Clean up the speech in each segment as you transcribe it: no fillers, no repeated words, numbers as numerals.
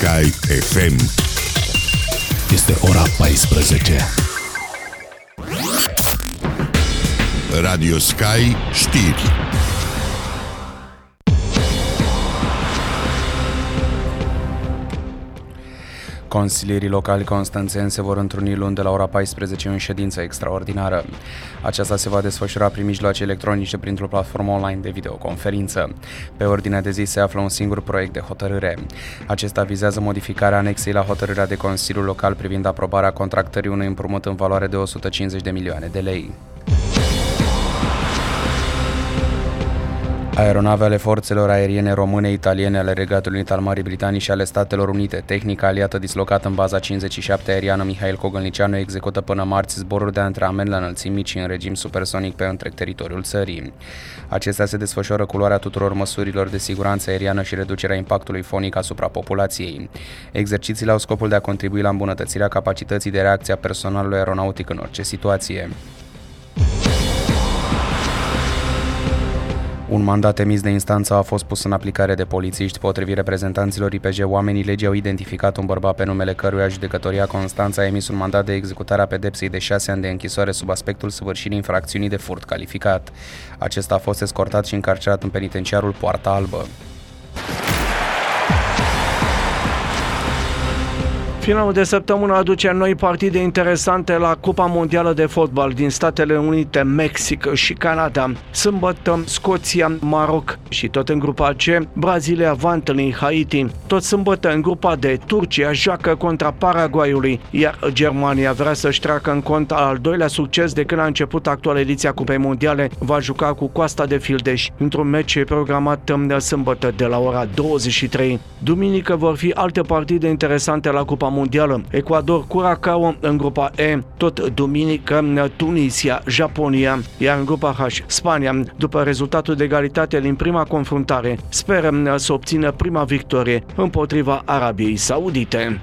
Sky FM. Este ora 14. Radio Sky știri. Consilierii locali constanțeni se vor întruni luni de la ora 14 în ședință extraordinară. Aceasta se va desfășura prin mijloace electronice printr-o platformă online de videoconferință. Pe ordinea de zi se află un singur proiect de hotărâre. Acesta vizează modificarea anexei la hotărârea de Consiliul Local privind aprobarea contractării unui împrumut în valoare de 150 de milioane de lei. Aeronave ale forțelor aeriene române, italiene, ale Regatului Unit al Marii Britanii și ale Statelor Unite, tehnica aliată dislocată în baza 57 aeriană Mihail Cogălnicianu, execută până marți zboruri de antrenament la înălțimi mici în regim supersonic pe întreg teritoriul țării. Acestea se desfășoară cu luarea tuturor măsurilor de siguranță aeriană și reducerea impactului fonic asupra populației. Exercițiile au scopul de a contribui la îmbunătățirea capacității de reacție a personalului aeronautic în orice situație. Un mandat emis de instanță a fost pus în aplicare de polițiști. Potrivit reprezentanților IPJ, oamenii legii au identificat un bărbat pe numele căruia Judecătoria Constanța a emis un mandat de executare a pedepsei de 6 ani de închisoare sub aspectul săvârșirii infracțiunii de furt calificat. Acesta a fost escortat și încarcerat în penitenciarul Poarta Albă. Finalul de săptămână aduce noi partide interesante la Cupa Mondială de Fotbal din Statele Unite, Mexic și Canada. Sâmbătă, Scoția, Maroc și tot în grupa C, Brazilia va întâlni Haiti. Tot sâmbătă în grupa D, Turcia joacă contra Paraguayului, iar Germania vrea să-și treacă în cont al doilea succes de când a început actuala ediție a Cupei Mondiale, va juca cu Coasta de Fildeș într-un meci programat sâmbătă de la ora 23. Duminică vor fi alte partide interesante la Cupa Mondială. Ecuador, Curacao în grupa E, tot duminică Tunisia, Japonia, iar în grupa H, Spania, după rezultatul de egalitate din prima confruntare, speră să obțină prima victorie împotriva Arabiei Saudite.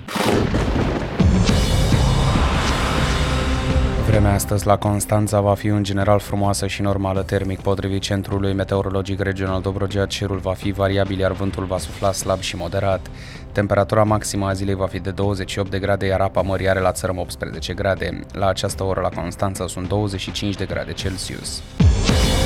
Vremea astăzi la Constanța va fi în general frumoasă și normală termic. Potrivit Centrului Meteorologic Regional Dobrogea, cerul va fi variabil, iar vântul va sufla slab și moderat. Temperatura maximă a zilei va fi de 28 de grade, iar apa mării are la țărm 18 grade. La această oră la Constanța sunt 25 de grade Celsius.